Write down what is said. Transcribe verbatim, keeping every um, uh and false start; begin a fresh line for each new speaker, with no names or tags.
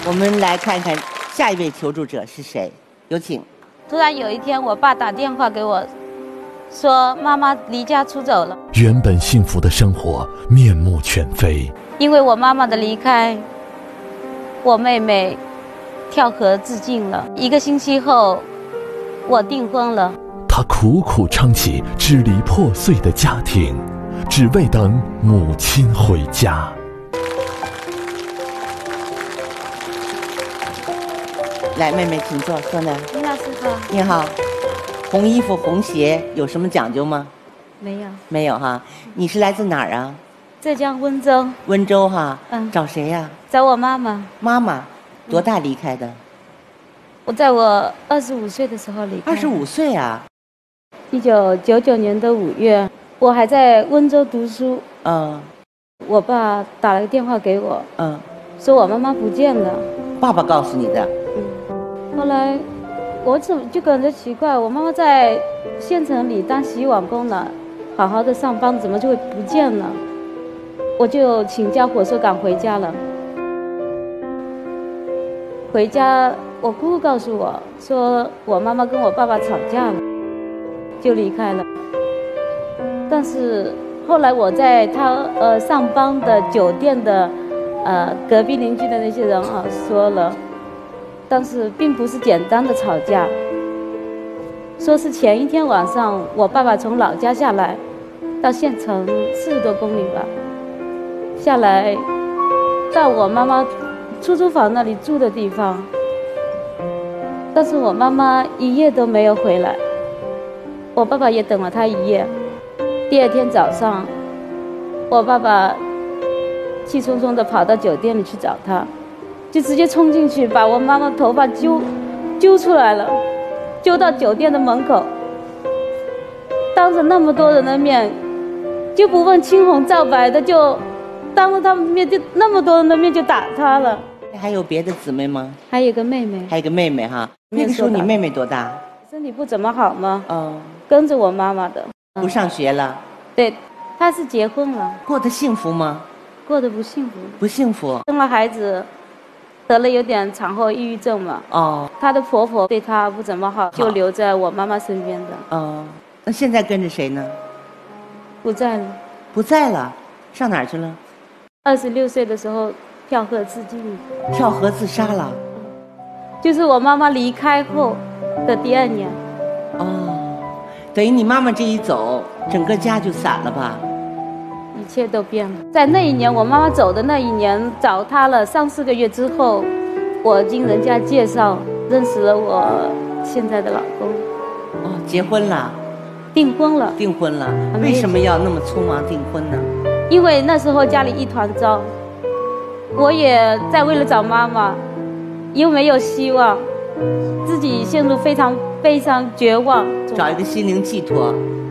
我们来看看下一位求助者是谁，有请。
突然有一天，我爸打电话给我，说妈妈离家出走了。
原本幸福的生活面目全非，
因为我妈妈的离开，我妹妹跳河自尽了。一个星期后，我订婚了。
他苦苦撑起支离破碎的家庭，只为等母亲回家。
来，妹妹请坐，坐那儿。
林老师好。
你好，红衣服红鞋有什么讲究吗？
没有。
没有哈。你是来自哪儿啊？
浙江温州。
温州哈。
嗯。
找谁呀？
找我妈妈。
妈妈，多大离开的？
我在我二十五岁的时候离开。
二十五岁啊。
一九九九年的五月，我还在温州读书。
嗯。
我爸打了个电话给我。
嗯。
说我妈妈不见了。
爸爸告诉你的。
后来，我怎么就感觉奇怪？我妈妈在县城里当洗碗工了，好好的上班，怎么就会不见了？我就请假火车赶回家了。回家，我姑姑告诉我说，我妈妈跟我爸爸吵架了，就离开了。但是后来我在他呃上班的酒店的呃隔壁邻居的那些人啊说了。但是并不是简单的吵架，说是前一天晚上我爸爸从老家下来，到县城四十多公里吧，下来到我妈妈出租房那里住的地方，但是我妈妈一夜都没有回来，我爸爸也等了她一夜。第二天早上，我爸爸气冲冲地跑到酒店里去找她。就直接冲进去，把我妈妈头发揪揪出来了，揪到酒店的门口，当着那么多人的面，就不问青红皂白的，就当着他们的面，就那么多人的面就打她了。
还有别的姊妹吗？
还有个妹妹。
还有个妹妹哈。那个时候你妹妹多大？
身体不怎么好吗？
嗯。
跟着我妈妈的。
不上学了。
对，她是结婚了。
过得幸福吗？
过得不幸福。
不幸福。
生了孩子。得了有点产后抑郁症嘛，
哦，
她的婆婆对她不怎么好，就留在我妈妈身边的。
哦，那现在跟着谁呢？
不在了。
不在了，上哪儿去了？
二十六岁的时候跳河自尽。
跳河自杀了？
就是我妈妈离开后的第二年。
哦，等于你妈妈这一走，整个家就散了吧？
一切都变了。在那一年，我妈妈走的那一年，找她了三四个月之后，我经人家介绍认识了我现在的老公。
哦，结婚了？
订婚了。
订婚了。为什么要那么匆忙订婚呢？
因为那时候家里一团糟，我也在为了找妈妈，又没有希望，自己陷入非常悲伤绝望，
找一个心灵寄托。